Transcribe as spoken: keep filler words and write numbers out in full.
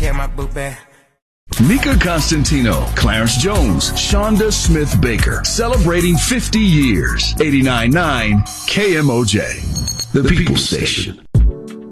care of my boot bag. Mika Constantino, Clarence Jones, Shonda Smith Baker, celebrating fifty years. eighty-nine point nine K M O J, the People Station.